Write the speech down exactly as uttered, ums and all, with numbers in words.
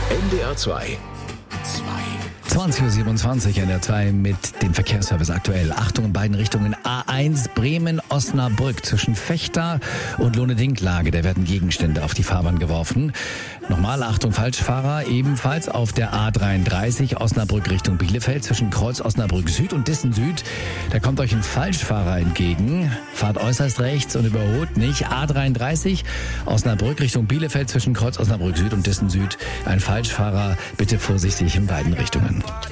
N D R zwei. zwanzig Uhr siebenundzwanzig N D R zwei mit dem Verkehrsservice aktuell. Achtung in beiden Richtungen. A eins Bremen-Osnabrück zwischen Vechta und Lohne-Dinklage. Da werden Gegenstände auf die Fahrbahn geworfen. Nochmal Achtung, Falschfahrer. Ebenfalls auf der A dreiunddreißig Osnabrück Richtung Bielefeld zwischen Kreuz Osnabrück Süd und Dissen Süd. Da kommt euch ein Falschfahrer entgegen. Fahrt äußerst rechts und überholt nicht. A dreiunddreißig Osnabrück Richtung Bielefeld zwischen Kreuz Osnabrück Süd und Dissen Süd. Ein Falschfahrer. Bitte vorsichtig in beiden Richtungen.